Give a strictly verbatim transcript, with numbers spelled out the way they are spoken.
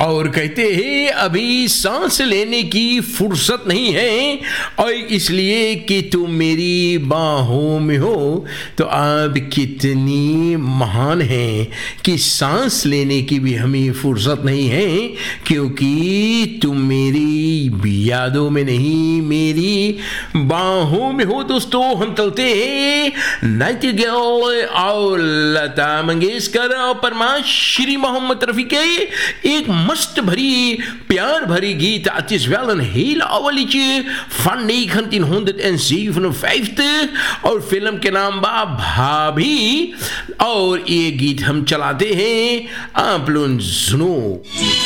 और कहते हैं अभी सांस लेने की फुर्सत नहीं है, और इसलिए कि तुम मेरी बाहों में हो। तो आप कितनी महान हैं कि सांस लेने की भी हमें फुर्सत नहीं है, क्योंकि तुम मेरी यादों में नहीं, मेरी बाहों में हो। दोस्तों हम चलते हैं नाइटिंगेल और लता मंगेशकर और परमाश्री मोहम्मद रफी के एक मस्त भरी प्यार भरी गीत. Het is wel een hele oude liedje van negentienhonderdzevenenvijftig और फिल्म के नाम बा भाभी. और ये गीत हम चलाते हैं, आप लोग सुनो.